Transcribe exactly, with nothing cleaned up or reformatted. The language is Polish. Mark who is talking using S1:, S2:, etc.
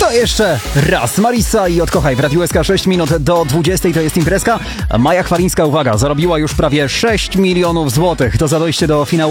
S1: To jeszcze raz. Marisa i Odkochaj w Radiu S K. sześć minut do dwudziestej to jest imprezka. Maja Chwalińska, uwaga, zarobiła już prawie sześć milionów złotych. To za dojście do finału